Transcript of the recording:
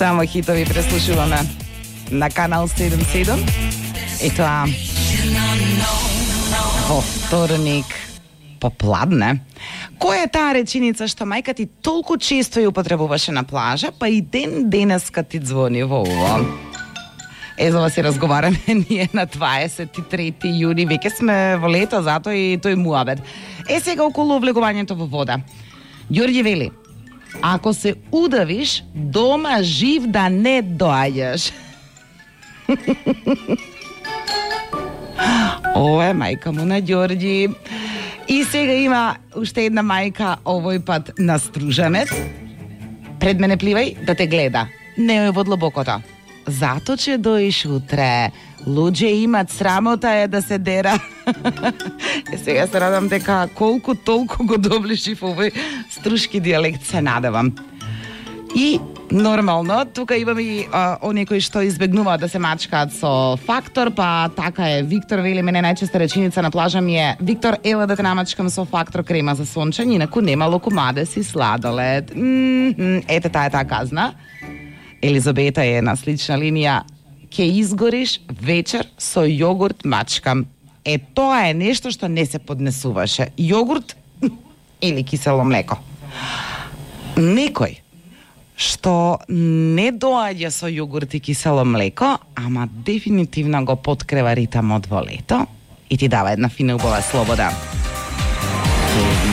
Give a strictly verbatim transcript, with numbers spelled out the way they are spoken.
Само хитови преслушуваме на канал седум седум. И тоа во вторник попладне. Која е таа реченица што мајка ти толку често ја употребуваше на плажа, па и ден денеска ти звони во ово? Езова се разговараме ние на дваесет и трети јуни, веќе сме во лето, затоа и тој муабет. Е сега околу влегувањето во вода. Ѓорѓи вели: ако се удавиш, дома жив да не доаѓаш. Ова е мајка му на Ѓорѓи. И сега има уште една мајка, овој пат на Стружанец. Пред мене пливај да те гледа. Не е во длабокото. Зато че доиш утре. Луѓе имат, срамота е да се дера. Е, сега се радам дека колку толку го доближив овој струшки дијалект, се надевам. И нормално, тука имаме и а, оние кои што избегнуваат да се мачкаат со фактор, па така е. Виктор вели: мене најчеста реченица на плажа ми е: Виктор, ела да те намачкам со фактор крема за сончење, инаку нема локомаде си сладолед. Mm-hmm. Ете, таа е таа казна. Елизабета е на слична линија: ке изгориш вечер со јогурт мачкам. Е, тоа е нешто што не се поднесуваше. Јогурт или кисело млеко. Некој што не доаѓа со јогурт и кисело млеко, ама дефинитивно го подкрива ритамот во лето и ти дава една фина убава слобода.